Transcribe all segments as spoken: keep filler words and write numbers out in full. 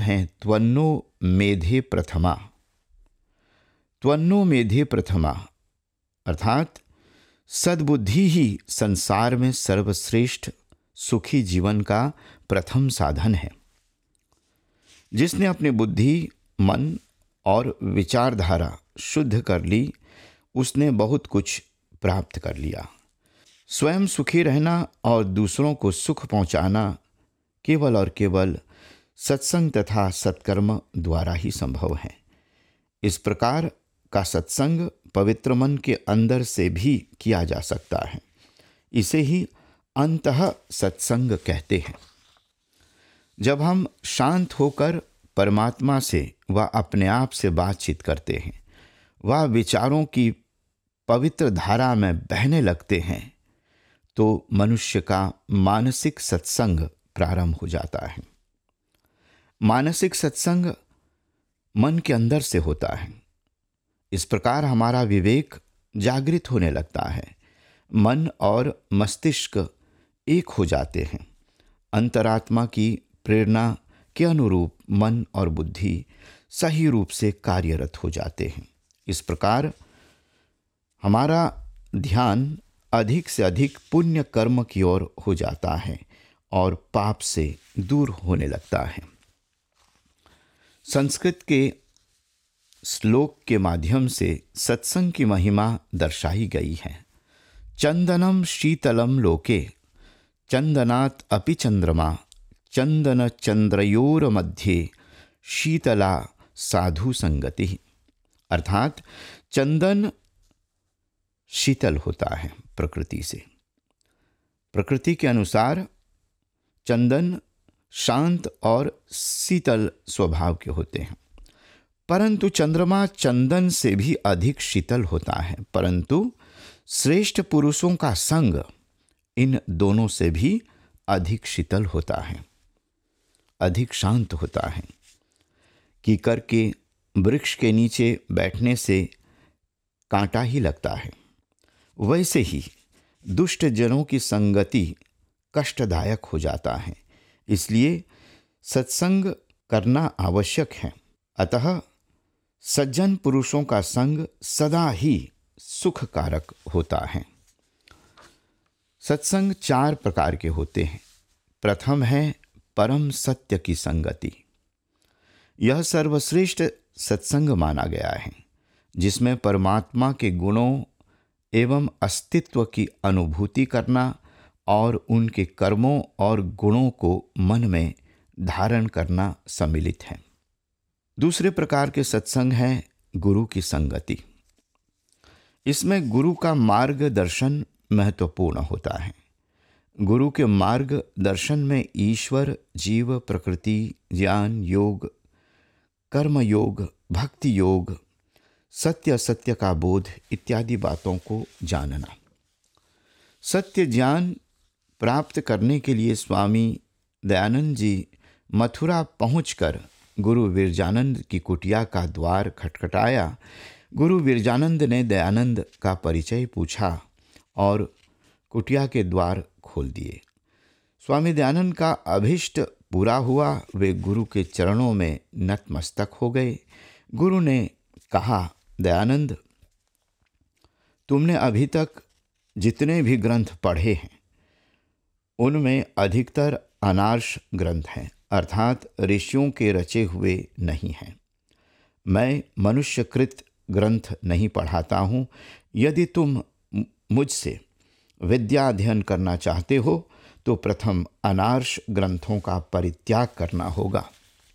हैं त्वन्नो मेधे प्रथमा। त्वन्नो मेधे प्रथमा अर्थात सद्बुद्धि ही संसार में सर्वश्रेष्ठ सुखी जीवन का प्रथम साधन है। जिसने अपनी बुद्धि, मन और विचारधारा शुद्ध कर ली, उसने बहुत कुछ प्राप्त कर लिया। स्वयं सुखी रहना और दूसरों को सुख पहुंचाना केवल और केवल सत्संग तथा सत्कर्म द्वारा ही संभव है। इस प्रकार का सत्संग पवित्र मन के अंदर से भी किया जा सकता है। इसे ही अंतः सत्संग कहते हैं। जब हम शांत होकर परमात्मा से व अपने आप से बातचीत करते हैं, वह विचारों की पवित्र धारा में बहने लगते हैं, तो मनुष्य का मानसिक सत्संग प्रारंभ हो जाता है। मानसिक सत्संग मन के अंदर से होता है। इस प्रकार हमारा विवेक जागृत होने लगता है। मन और मस्तिष्क एक हो जाते हैं। अंतरात्मा की प्रेरणा के अनुरूप मन और बुद्धि सही रूप से कार्यरत हो जाते हैं। इस प्रकार हमारा ध्यान अधिक से अधिक पुण्य कर्म की ओर हो जाता है और पाप से दूर होने लगता है। संस्कृत के श्लोक के माध्यम से सत्संग की महिमा दर्शाई गई है। चंदनम शीतलम लोके चंदनात् अपि चंद्रमा चंदन चंद्रयोर मध्ये शीतला साधु संगति। अर्थात चंदन शीतल होता है प्रकृति से। प्रकृति के अनुसार चंदन शांत और शीतल स्वभाव के होते हैं, परंतु चंद्रमा चंदन से भी अधिक शीतल होता है। परंतु श्रेष्ठ पुरुषों का संग इन दोनों से भी अधिक शीतल होता है, अधिक शांत होता है। कीकर के वृक्ष के नीचे बैठने से कांटा ही लगता है, वैसे ही दुष्ट जनों की संगति कष्टदायक हो जाता है। इसलिए सत्संग करना आवश्यक है। अतः सज्जन पुरुषों का संग सदा ही सुखकारक होता है। सत्संग चार प्रकार के होते हैं। प्रथम है परम सत्य की संगति। यह सर्वश्रेष्ठ सत्संग माना गया है, जिसमें परमात्मा के गुणों एवं अस्तित्व की अनुभूति करना और उनके कर्मों और गुणों को मन में धारण करना सम्मिलित है। दूसरे प्रकार के सत्संग है गुरु की संगति। इसमें गुरु का मार्गदर्शन महत्वपूर्ण होता है। गुरु के मार्गदर्शन में ईश्वर, जीव, प्रकृति, ज्ञान योग, कर्म योग, भक्ति योग, सत्य असत्य का बोध इत्यादि बातों को जानना। सत्य ज्ञान प्राप्त करने के लिए स्वामी दयानंद जी मथुरा पहुंचकर गुरु विरजानंद की कुटिया का द्वार खटखटाया। गुरु विरजानंद ने दयानंद का परिचय पूछा और कुटिया के द्वार खोल दिए। स्वामी दयानंद का अभिष्ट पूरा हुआ। वे गुरु के चरणों में नतमस्तक हो गए। गुरु ने कहा, दयानंद, तुमने अभी तक जितने भी ग्रंथ पढ़े हैं, उनमें अधिकतर अनार्ष ग्रंथ हैं, अर्थात ऋषियों के रचे हुए नहीं हैं। मैं मनुष्यकृत ग्रंथ नहीं पढ़ाता हूँ। यदि तुम मुझसे विद्या अध्ययन करना चाहते हो तो प्रथम अनार्ष ग्रंथों का परित्याग करना होगा।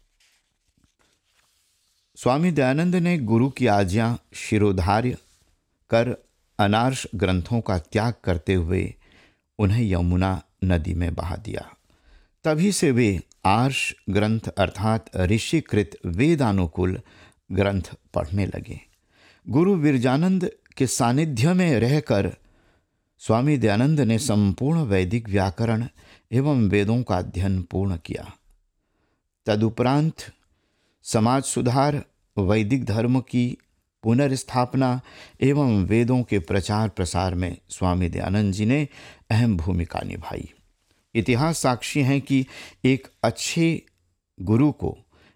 स्वामी दयानंद ने गुरु की आज्ञा शिरोधार्य कर अनार्ष ग्रंथों का त्याग करते हुए उन्हें यमुना नदी में बहा दिया। तभी से वे आर्ष ग्रंथ अर्थात ऋषिकृत वेदानुकूल ग्रंथ पढ़ने लगे। गुरु विरजानंद के सानिध्य में रहकर स्वामी दयानंद ने संपूर्ण वैदिक व्याकरण एवं वेदों का अध्ययन पूर्ण किया। तदुपरांत समाज सुधार, वैदिक धर्म की पुनर्स्थापना एवं वेदों के प्रचार प्रसार में स्वामी दयानंद जी ने अहम भूमिका निभाई। इतिहास साक्षी है कि एक अच्छे गुरु को